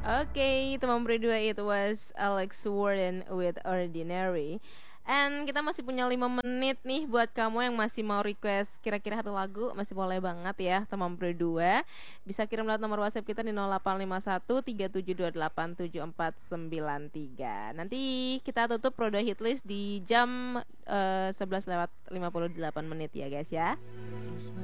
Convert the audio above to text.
Oke, teman berdua, it was Alex Warren with Ordinary. And kita masih punya 5 menit nih buat kamu yang masih mau request kira-kira satu lagu, masih boleh banget ya teman berdua. Bisa kirim lewat nomor WhatsApp kita di 0851 3728 7493. Nanti kita tutup Prodo Hitlist di jam 11 lewat 58 menit ya guys ya.